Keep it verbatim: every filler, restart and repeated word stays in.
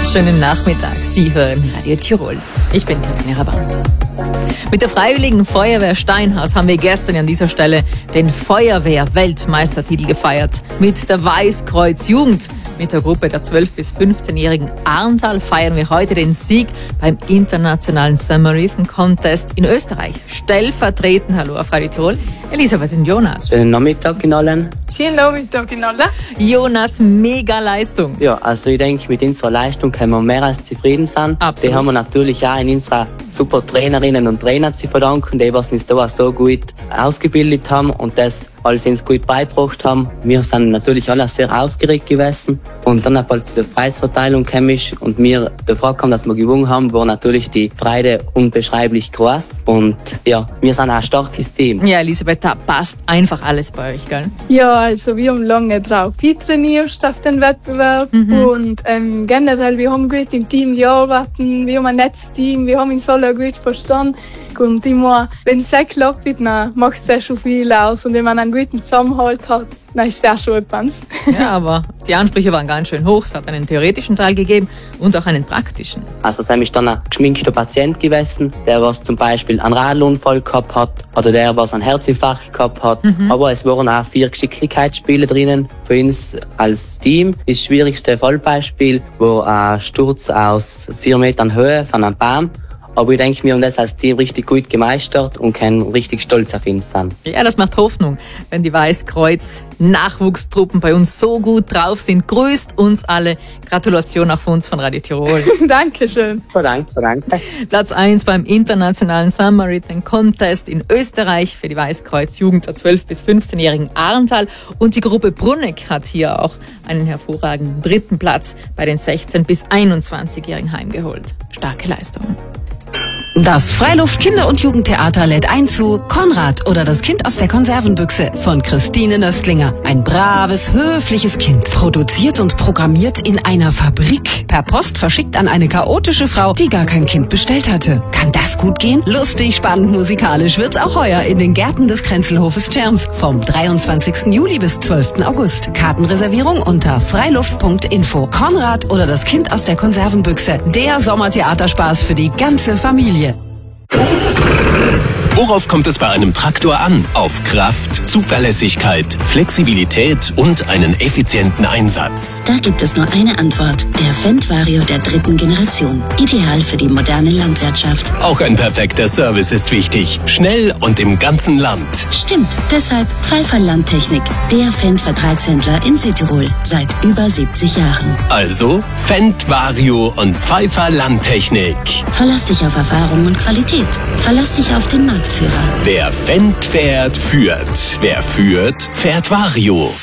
wunderschönen Nachmittag. Sie hören Radio Tirol. Ich bin Christine Rabanza. Mit der Freiwilligen Feuerwehr Steinhaus haben wir gestern an dieser Stelle den Feuerwehr-Weltmeistertitel gefeiert. Mit der Weißkreuz Jugend, mit der Gruppe der zwölf- bis fünfzehnjährigen Arntal feiern wir heute den Sieg beim internationalen Samariten Contest in Österreich. Stellvertretend, hallo auf Radio Tirol, Elisabeth und Jonas. Schönen Nachmittag in allen. Schönen Nachmittag in allen. Jonas, mega Leistung. Ja, also ich denke, mit unserer Leistung können wir mehr als zufrieden sein. Absolut. Die haben wir natürlich auch in unserer super Trainerinnen und Trainer zu verdanken, die was uns da so gut ausgebildet haben und das alles uns gut beigebracht haben. Wir sind natürlich alle sehr aufgeregt gewesen und dann als zu der Preisverteilung kam ich und mir davor kam, dass wir gewonnen haben, war natürlich die Freude unbeschreiblich groß und ja, wir sind ein starkes Team. Ja, Elisabeth, da passt einfach alles bei euch, gell? Ja, also wir haben lange drauf trainiert auf den Wettbewerb mhm. und ähm, generell, wir haben gut im Team gearbeitet, wir haben ein nettes Team, wir haben uns alle gut verstanden und immer, wenn es nicht klappt, dann macht es ja schon viel aus und wenn man einen guten Zusammenhalt hat, dann ist das schon etwas. Ja, aber die Ansprüche waren ganz schön hoch. Es hat einen theoretischen Teil gegeben und auch einen praktischen. Also es ist dann ein geschminkter Patient gewesen, der was zum Beispiel einen Radunfall gehabt hat oder der was einen Herzinfarkt gehabt hat. Mhm. Aber es waren auch vier Geschicklichkeitsspiele drinnen. Für uns als Team ist das schwierigste Fallbeispiel, wo ein Sturz aus vier Metern Höhe von einem Baum. Aber ich denke, wir haben das als Team richtig gut gemeistert und können richtig stolz auf uns sein. Ja, das macht Hoffnung, wenn die Weißkreuz-Nachwuchstruppen bei uns so gut drauf sind. Grüßt uns alle. Gratulation auch von uns von Radio Tirol. Dankeschön. So, danke, so, danke. Platz eins beim internationalen Samaritan Contest in Österreich für die Weißkreuz-Jugend der zwölf- bis fünfzehnjährigen Arntal. Und die Gruppe Brunneck hat hier auch einen hervorragenden dritten Platz bei den sechzehn- bis einundzwanzigjährigen heimgeholt. Starke Leistung. Das Freiluft-Kinder- und Jugendtheater lädt ein zu Konrad oder das Kind aus der Konservenbüchse von Christine Nöstlinger. Ein braves, höfliches Kind. Produziert und programmiert in einer Fabrik. Per Post verschickt an eine chaotische Frau, die gar kein Kind bestellt hatte. Kann das gut gehen? Lustig, spannend, musikalisch wird's auch heuer in den Gärten des Kränzelhofes Tschirms. Vom dreiundzwanzigsten Juli bis zwölften August. Kartenreservierung unter freiluft punkt info. Konrad oder das Kind aus der Konservenbüchse. Der Sommertheaterspaß für die ganze Familie. Worauf kommt es bei einem Traktor an? Auf Kraft, Zuverlässigkeit, Flexibilität und einen effizienten Einsatz. Da gibt es nur eine Antwort. Der Fendt Vario der dritten Generation. Ideal für die moderne Landwirtschaft. Auch ein perfekter Service ist wichtig. Schnell und im ganzen Land. Stimmt. Deshalb Pfeiffer Landtechnik. Der Fendt-Vertragshändler in Südtirol. Seit über siebzig Jahren. Also Fendt Vario und Pfeiffer Landtechnik. Verlass dich auf Erfahrung und Qualität. Verlass dich auf den Marktführer. Wer Fendt fährt, führt. Wer führt, fährt Vario.